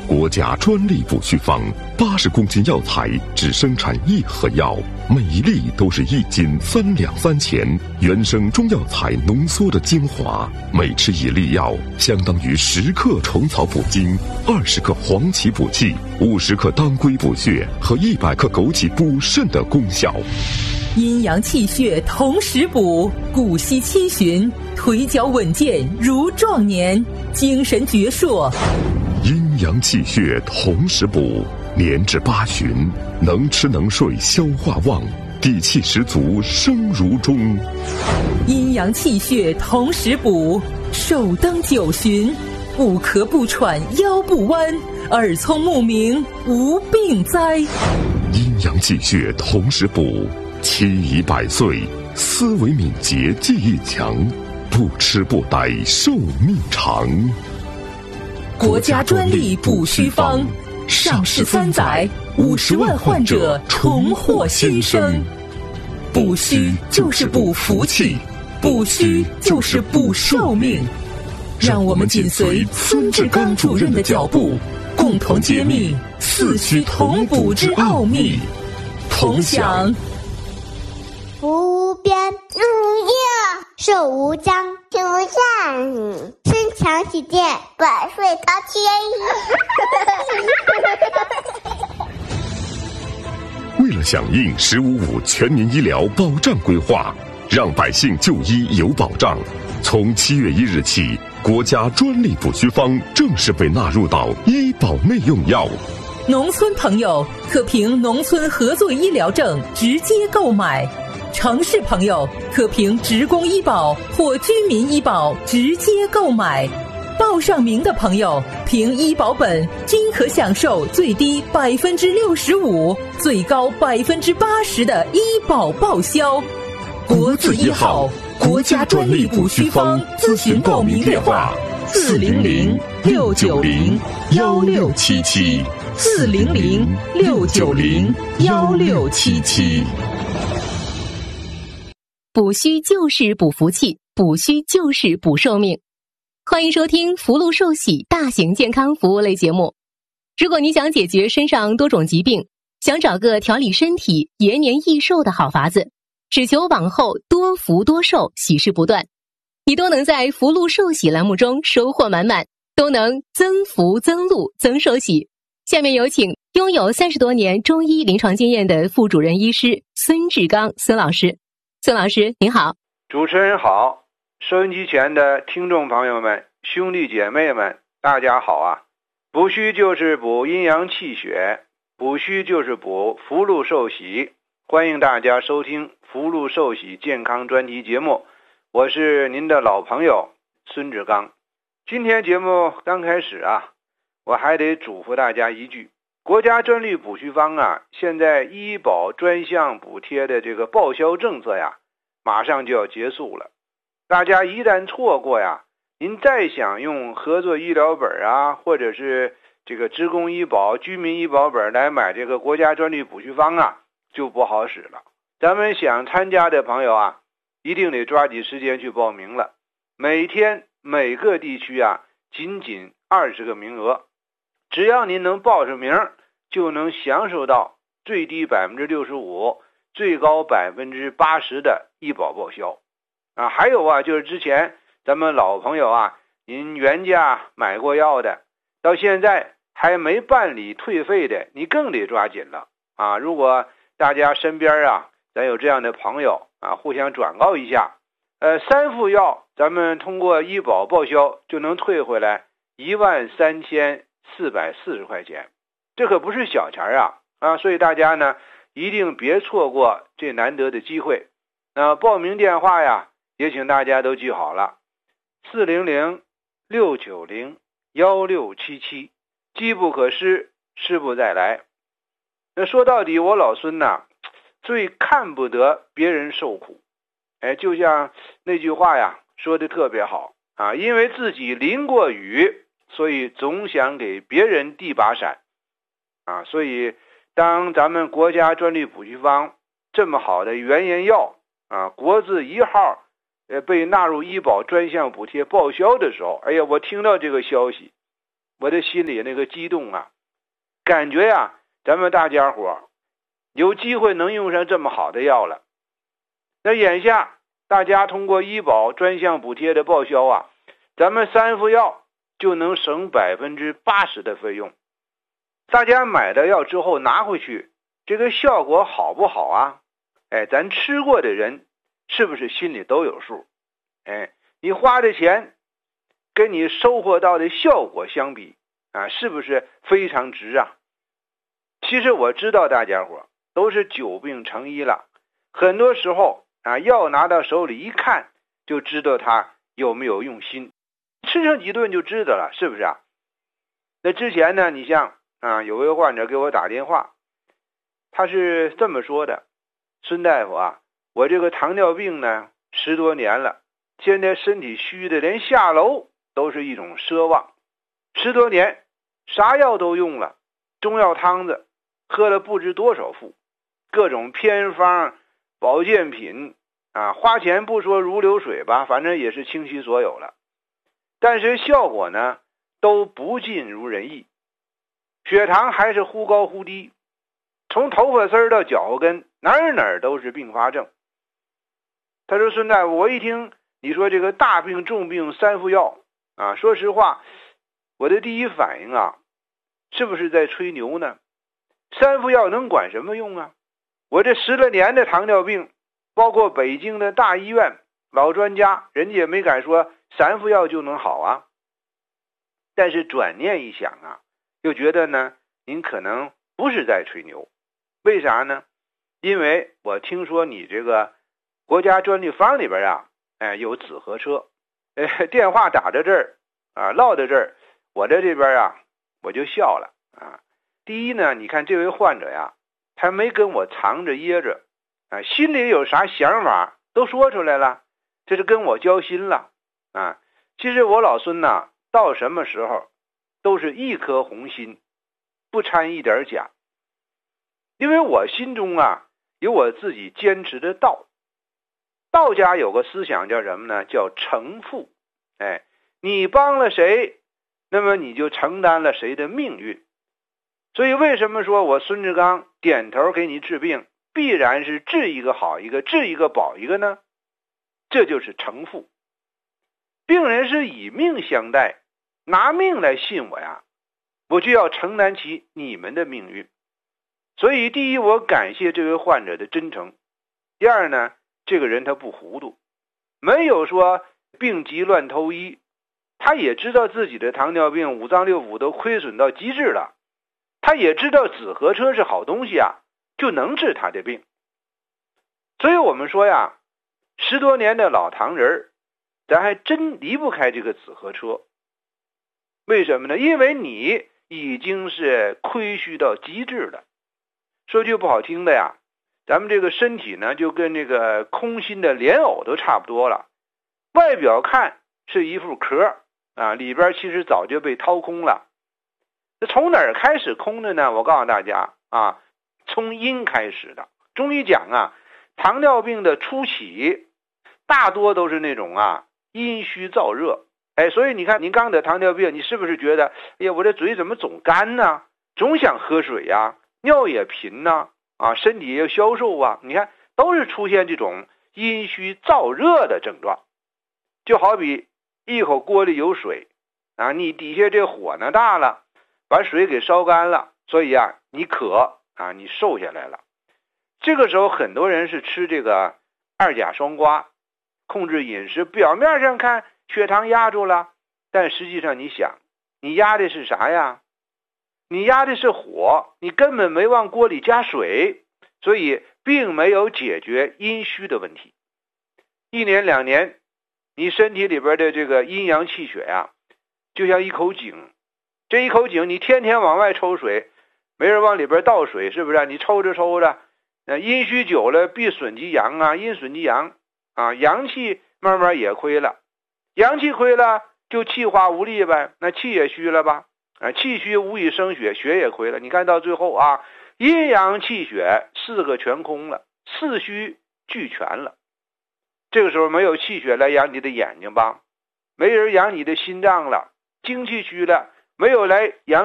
国家专利补虚方，80公斤药材只生产1盒药，每一粒都是1斤3两3钱，原生中药材浓缩的精华，每吃1粒药，相当于10克虫草补精，20克黄芪补气，50克当归补血和100克枸杞补肾的功效。 阴阳气血同时补，骨息七旬，腿脚稳健如壮年，精神矍铄。 阴阳气血同时补，年至8旬，能吃能睡，消化旺，底气十足，生如钟。 阴阳气血同时补，寿登9旬，不咳不喘，腰不弯，耳聪目明，无病灾。 阴阳气血同时补，期已100岁，思维敏捷，记忆强，不吃不呆，寿命长。 国家专利补虚方，上市3载，50万患者重获新生。补虚就是补福气，补虚就是补寿命。让我们紧随孙志刚主任的脚步，共同揭秘四虚同补之奥秘，同享福无边，日无夜，寿无疆，心无限，身强体健，百岁高千亿。为了响应“十五五”全民医疗保障规划，让百姓就医有保障，从7月1日起，国家专利补虚方正式被纳入到医保内用药。 农村朋友可凭农村合作医疗证直接购买，城市朋友可凭职工医保或居民医保直接购买。报上名的朋友凭医保本均可享受最低65%、最高80%的医保报销。国字一号，国家专利补虚方，咨询报名电话400-690-1677。400-690-1677。 补虚就是补福气，补虚就是补寿命。欢迎收听福禄寿喜大型健康服务类节目。如果你想解决身上多种疾病，想找个调理身体、延年益寿的好法子，只求往后多福多寿，喜事不断，你都能在福禄寿喜栏目中收获满满，都能增福增禄增寿喜。下面有请拥有30多年中医临床经验的副主任医师孙志刚孙老师。孙老师您好。 主持人好，收音机前的听众朋友们、兄弟姐妹们，大家好啊！补虚就是补阴阳气血，补虚就是补福禄寿喜。欢迎大家收听福禄寿喜健康专题节目，我是您的老朋友孙志刚。今天节目刚开始啊，我还得嘱咐大家一句，国家专利补虚方啊，现在医保专项补贴的这个报销政策呀，马上就要结束了。大家一旦错过呀，您再想用合作医疗本啊，或者是这个职工医保、居民医保本来买这个国家专利补虚方啊，就不好使了。咱们想参加的朋友啊，一定得抓紧时间去报名了。每天每个地区啊，仅20个名额。只要您能报上名，就能享受到最低65%、最高80%的医保报销啊。还有啊，就是之前咱们老朋友啊，您原价买过药的，到现在还没办理退费的，你更得抓紧了啊。如果大家身边啊，咱有这样的朋友啊，互相转告一下，3副药咱们通过医保报销就能退回来13440块钱，这可不是小钱啊！所以大家呢，一定别错过这难得的机会。报名电话呀，也请大家都记好了，400-690-1677，机不可失，失不再来。那说到底，我老孙呐，最看不得别人受苦。就像那句话呀，说的特别好啊，因为自己淋过雨，所以总想给别人递把伞啊。所以当咱们国家专利补虚方这么好的原研药啊，国字1号被纳入医保专项补贴报销的时候，哎呀，我听到这个消息我的心里那个激动啊，感觉呀，咱们大家伙有机会能用上这么好的药了。那眼下大家通过医保专项补贴的报销啊，咱们3副药就能省80%的费用。大家买的药之后拿回去，这个效果好不好啊？咱吃过的人是不是心里都有数？你花的钱跟你收获到的效果相比啊，是不是非常值啊？其实我知道大家伙都是久病成医了，很多时候啊，药拿到手里一看就知道他有没有用心，吃上几顿就知道了，是不是啊？那之前呢，你像有位患者给我打电话，他是这么说的：孙大夫啊，我这个糖尿病呢10多年了，现在身体虚的连下楼都是一种奢望，10多年啥药都用了，中药汤子喝了不知多少副，各种偏方保健品啊，花钱不说如流水吧，反正也是倾其所有了，但是效果呢都不尽如人意，血糖还是忽高忽低，从头发丝到脚后跟哪儿都是并发症。他说：孙大夫，我一听你说这个大病重病3副药啊，说实话我的第一反应啊，是不是在吹牛呢？3副药能管什么用啊？我这10来年的糖尿病，包括北京的大医院老专家，人家也没敢说3副药就能好啊。但是转念一想啊，又觉得呢，您可能不是在吹牛。为啥呢？因为我听说你这个国家专利方里边啊，有紫河车，电话打到这儿啊，唠到这儿，我在这边啊，我就笑了啊。第一呢，你看这位患者呀，他没跟我藏着掖着啊，心里有啥想法都说出来了，这是跟我交心了啊。其实我老孙呐，到什么时候都是一颗红心，不掺一点假。因为我心中啊有我自己坚持的道。道家有个思想叫什么呢？叫承父。你帮了谁，那么你就承担了谁的命运。所以为什么说我孙志刚点头给你治病，必然是治一个好一个，治一个保一个呢？这就是承父。病人是以命相待，拿命来信我呀，我就要承担起你们的命运。所以第一，我感谢这位患者的真诚；第二呢，这个人他不糊涂，没有说病急乱投医，他也知道自己的糖尿病5脏6腑都亏损到极致了，他也知道紫河车是好东西啊，就能治他的病。所以我们说呀，10多年的老糖人，咱还真离不开这个紫河车。为什么呢？因为你已经是亏虚到极致了。说句不好听的呀，咱们这个身体呢，就跟这个空心的莲藕都差不多了。外表看是一副壳啊，里边其实早就被掏空了。那从哪儿开始空的呢？我告诉大家啊，从阴开始的。中医讲啊，糖尿病的初期大多都是那种阴虚燥热。所以你看您刚得糖尿病，你是不是觉得我这嘴怎么总干呢？总想喝水呀，尿也频呢，身体也消瘦啊，你看都是出现这种阴虚燥热的症状。就好比一口锅里有水啊，你底下这火呢大了，把水给烧干了，所以你渴啊，你瘦下来了。这个时候很多人是吃这个2甲双胍，控制饮食，表面上看血糖压住了，但实际上你想，你压的是啥呀？你压的是火，你根本没往锅里加水，所以并没有解决阴虚的问题。1年2年，你身体里边的这个阴阳气血呀，就像一口井，这一口井你天天往外抽水，没人往里边倒水，是不是？你抽着抽着，阴虚久了必损及阳啊，阴损及阳啊，阳气慢慢也亏了，阳气亏了就气化无力呗，那气也虚了吧？气虚无以生血，血也亏了。你看到最后阴阳气血4个全空了，4虚俱全了。这个时候没有气血来养你的眼睛吧，没人养你的心脏了，精气虚了， 没有来养